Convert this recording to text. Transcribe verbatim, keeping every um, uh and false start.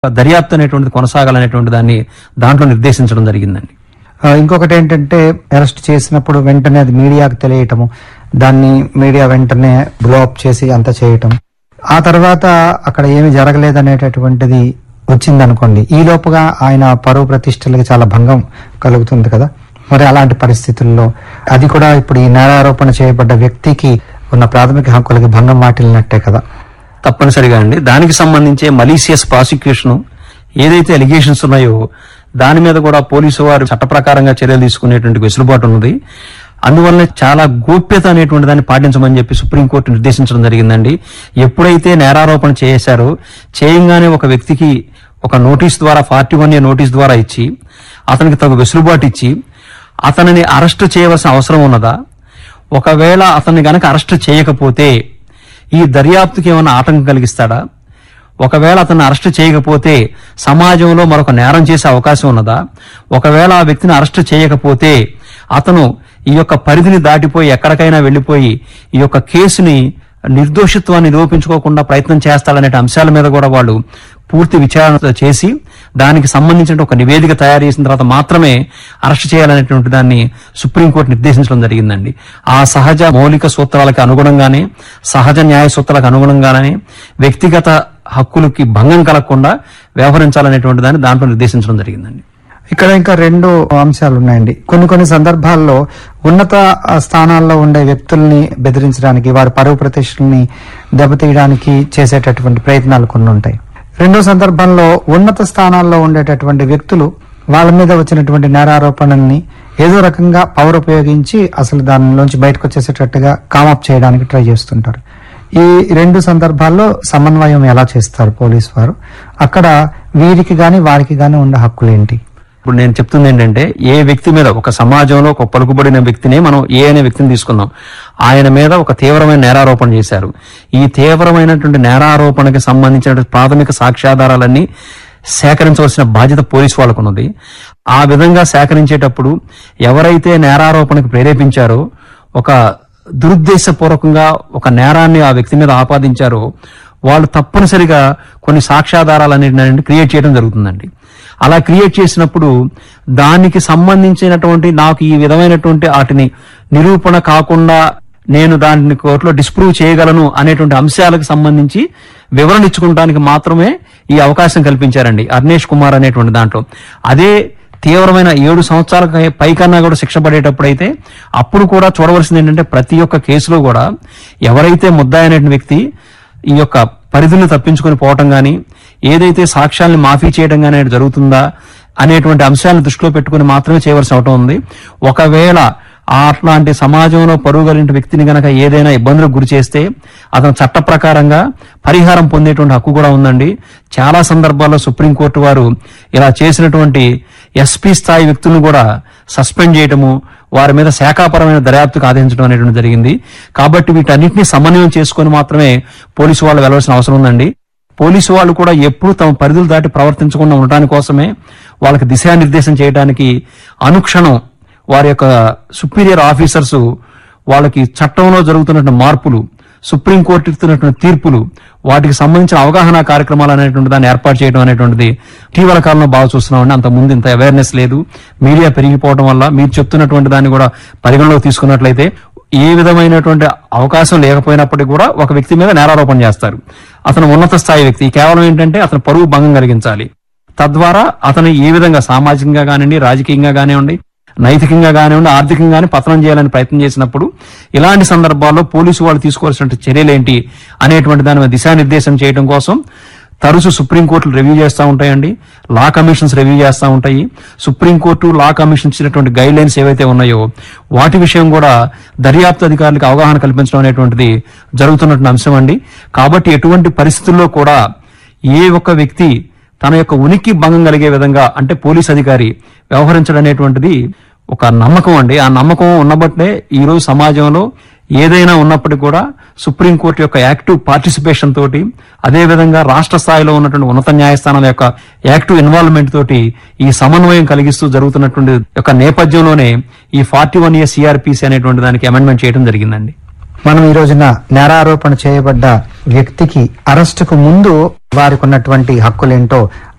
దర్యాప్తు అనేటువంటిది కొనసాగాలనేటువంటి దాన్ని దాంట్లో నిర్దేశించడం జరిగిందండి. ఇంకొకటి ఏంటంటే అరెస్ట్ చేసినప్పుడు వెంటనే అది మీడియాకు తెలియటము, దాన్ని మీడియా వెంటనే బ్లో అప్ చేసి అంత చేయటం, ఆ తర్వాత అక్కడ ఏమి జరగలేదనేటటువంటిది వచ్చిందనుకోండి, ఈ లోపుగా ఆయన పరువు ప్రతిష్టలకి చాలా భంగం కలుగుతుంది కదా. మరి అలాంటి పరిస్థితుల్లో అది కూడా ఇప్పుడు ఈ నేరారోపణ చేయబడ్డ వ్యక్తికి ఉన్న ప్రాథమిక హక్కులకి భంగం వాటిల్లినట్టే కదా. తప్పనిసరిగా అండి. దానికి సంబంధించే మలీషియస్ ప్రాసిక్యూషన్ ఏదైతే అలిగేషన్స్ ఉన్నాయో దాని మీద కూడా పోలీసు వారు చట్ట ప్రకారంగా చర్యలు తీసుకునేటువంటి వెసులుబాటు ఉన్నది. అందువల్ల చాలా గోప్యత అనేటువంటి దాన్ని పాటించమని చెప్పి సుప్రీంకోర్టు నిర్దేశించడం జరిగిందండి. ఎప్పుడైతే నేరారోపణ చేశారో చేయంగానే ఒక వ్యక్తికి ఒక నోటీస్ ద్వారా ఫార్టీ వన్ ఏ నోటీస్ ద్వారా ఇచ్చి అతనికి తగు వెసులుబాటు ఇచ్చి అతనిని అరెస్టు చేయవలసిన అవసరం ఉన్నదా, ఒకవేళ అతన్ని గనక అరెస్టు చేయకపోతే ఈ దర్యాప్తుకి ఏమైనా ఆటంకం కలిగిస్తాడా, ఒకవేళ అతన్ని అరెస్టు చేయకపోతే సమాజంలో మరొక నేరం చేసే అవకాశం ఉన్నదా, ఒకవేళ ఆ వ్యక్తిని అరెస్టు చేయకపోతే అతను ఈ యొక్క పరిధిని దాటిపోయి ఎక్కడికైనా వెళ్లిపోయి ఈ యొక్క కేసుని నిర్దోషిత్వాన్ని నిరూపించుకోకుండా ప్రయత్నం చేస్తాడనే అంశాల మీద కూడా వాళ్ళు పూర్తి విచారణ చేసి దానికి సంబంధించిన ఒక నివేదిక తయారు చేసిన తర్వాత మాత్రమే అరెస్ట్ చేయాలనేటువంటి దాన్ని సుప్రీంకోర్టు నిర్దేశించడం జరిగిందండి. ఆ సహజ మౌలిక సూత్రాలకు అనుగుణంగానే, సహజ న్యాయ సూత్రాలకు అనుగుణంగానే వ్యక్తిగత హక్కులకి భంగం కలగకుండా వ్యవహరించాలనేటువంటి దాన్ని దాంట్లో నిర్దేశించడం జరిగిందండి. ఇక్కడ ఇంకా రెండు అంశాలు ఉన్నాయండి. కొన్ని కొన్ని సందర్భాల్లో ఉన్నత స్థానాల్లో ఉండే వ్యక్తుల్ని బెదిరించడానికి, వారి పరువు ప్రతిష్టల్ని దెబ్బతీయడానికి చేసేటటువంటి ప్రయత్నాలు కొన్ని ఉంటాయి. రెండో సందర్భంలో ఉన్నత స్థానాల్లో ఉండేటటువంటి వ్యక్తులు వాళ్ళ మీద వచ్చినటువంటి నేరారోపణల్ని ఏదో రకంగా పవర్ ఉపయోగించి అసలు దానిలోంచి బయటకు వచ్చేసేటట్టుగా కామప్ చేయడానికి ట్రై చేస్తుంటారు. ఈ రెండు సందర్భాల్లో సమన్వయం ఎలా చేస్తారు పోలీసు వారు? అక్కడ వీరికి గాని వారికి గాని ఉండే హక్కులు ఏంటి? ఇప్పుడు నేను చెప్తుంది ఏంటంటే, ఏ వ్యక్తి మీద ఒక సమాజంలో ఒక పలుకుబడిన వ్యక్తిని మనం ఏ అనే వ్యక్తిని తీసుకుందాం, ఆయన మీద ఒక తీవ్రమైన నేరారోపణ చేశారు. ఈ తీవ్రమైనటువంటి నేరారోపణకి సంబంధించిన ప్రాథమిక సాక్ష్యాధారాలన్నీ సేకరించవలసిన బాధ్యత పోలీసు వాళ్ళకు ఉన్నది. ఆ విధంగా సేకరించేటప్పుడు ఎవరైతే నేరారోపణకు ప్రేరేపించారో, ఒక దురుద్దేశపూర్వకంగా ఒక నేరాన్ని ఆ వ్యక్తి మీద ఆపాదించారో, వాళ్ళు తప్పనిసరిగా కొన్ని సాక్ష్యాధారాలన్నింటినీ క్రియేట్ చేయడం జరుగుతుందండి. అలా క్రియేట్ చేసినప్పుడు దానికి సంబంధించినటువంటి నాకు ఈ విధమైనటువంటి వాటిని నిరూపణ కాకుండా నేను దాన్ని కోర్టులో డిస్ప్రూవ్ చేయగలను అనేటువంటి అంశాలకు సంబంధించి వివరణ ఇచ్చుకోవడానికి మాత్రమే ఈ అవకాశం కల్పించారండి అర్నేష్ కుమార్ అనేటువంటి దాంట్లో. అదే తీవ్రమైన ఏడు సంవత్సరాల పైకన్నా కూడా శిక్ష పడేటప్పుడైతే అప్పుడు కూడా చూడవలసింది ఏంటంటే, ప్రతి ఒక్క కేసులో కూడా ఎవరైతే ముద్దాయి అనేటువంటి వ్యక్తి ఈ యొక్క పరిధులను తప్పించుకొని పోవటం గానీ, ఏదైతే సాక్ష్యాలను మాఫీ చేయడం గానీ జరుగుతుందా అనేటువంటి అంశాలను దృష్టిలో పెట్టుకుని మాత్రమే చేయవలసి అవటం ఉంది. ఒకవేళ అట్లాంటి సమాజంలో పరువు కలిగిన వ్యక్తిని గనక ఏదైనా ఇబ్బందులకు గురి చేస్తే అతను చట్ట ప్రకారంగా పరిహారం పొందేటువంటి హక్కు కూడా ఉందండి. చాలా సందర్భాల్లో సుప్రీంకోర్టు వారు ఇలా చేసినటువంటి ఎస్పీ స్థాయి వ్యక్తులను కూడా సస్పెండ్ చేయటము, వారి మీద శాఖాపరమైన దర్యాప్తుకు ఆదేశించడం అనేటువంటి జరిగింది. కాబట్టి వీటన్నిటిని సమన్వయం చేసుకుని మాత్రమే పోలీసు వాళ్ళు వెళ్లవలసిన అవసరం ఉందండి. పోలీసు వాళ్ళు కూడా ఎప్పుడు తమ పరిధులు దాటి ప్రవర్తించకుండా ఉండటానికి కోసమే వాళ్ళకి దిశానిర్దేశం చేయడానికి అనుక్షణం వారి యొక్క సుపీరియర్ ఆఫీసర్స్ వాళ్ళకి చట్టంలో జరుగుతున్న మార్పులు, సుప్రీంకోర్టు ఇస్తున్నటువంటి తీర్పులు, వాటికి సంబంధించిన అవగాహన కార్యక్రమాలు అనేటువంటి దాన్ని ఏర్పాటు చేయడం అనేటువంటిది ఇటీవల కాలంలో బాగా చూస్తున్నామండి. అంత ముందు ఇంత అవేర్నెస్ లేదు. మీడియా పెరిగిపోవడం వల్ల మీరు చెప్తున్నటువంటి దాన్ని కూడా పరిగణలోకి తీసుకున్నట్లయితే ఏ విధమైనటువంటి అవకాశం లేకపోయినప్పటికీ కూడా ఒక వ్యక్తి మీద నేరారోపణ చేస్తారు. అతను ఉన్నత స్థాయి వ్యక్తి, కేవలం ఏంటంటే అతను పరువు భంగం కలిగించాలి. తద్వారా అతను ఏ విధంగా సామాజికంగా కానివ్వండి, రాజకీయంగా కానివ్వండి, నైతికంగా కానివ్వండి, ఆర్థికంగా పతనం చేయాలని ప్రయత్నం చేసినప్పుడు ఇలాంటి సందర్భాల్లో పోలీసు వాళ్ళు తీసుకోవాల్సిన చర్యలేంటి అనేటువంటి దాని మీద దిశానిర్దేశం చేయడం కోసం తరచు సుప్రీంకోర్టులు రివ్యూ చేస్తూ ఉంటాయండి, లా కమిషన్స్ రివ్యూ చేస్తూ ఉంటాయి. సుప్రీంకోర్టు, లా కమిషన్ ఇచ్చినటువంటి గైడ్ లైన్స్ ఏవైతే ఉన్నాయో వాటి విషయం కూడా దర్యాప్తు అధికారులకు అవగాహన కల్పించడం అనేటువంటిది జరుగుతున్నటువంటి అంశం అండి. కాబట్టి ఎటువంటి పరిస్థితుల్లో కూడా ఏ ఒక్క వ్యక్తి తన యొక్క ఉనికి భంగం కలిగే విధంగా అంటే పోలీస్ అధికారి వ్యవహరించడం అనేటువంటిది ఒక నమ్మకం అండి. ఆ నమ్మకం ఉన్నబట్టే ఈ రోజు సమాజంలో ఏదైనా ఉన్నప్పటికీ కూడా సుప్రీంకోర్టు యొక్క యాక్టివ్ పార్టిసిపేషన్ తోటి, అదేవిధంగా రాష్ట్ర స్థాయిలో ఉన్నటువంటి ఉన్నత న్యాయస్థానాల యొక్క యాక్టివ్ ఇన్వాల్వ్మెంట్ తోటి ఈ సమన్వయం కలిగిస్తూ జరుగుతున్నటువంటి యొక్క నేపథ్యంలోనే ఈ ఫార్టీ వన్ ఏ సిఆర్పిసి అనేటువంటి దానికి అమెండ్మెంట్ చేయడం జరిగిందండి. మనం ఈ రోజున నేరారోపణ చేయబడ్డ వ్యక్తికి అరెస్టుకు ముందు వారికి ఉన్నటువంటి హక్కులేంటో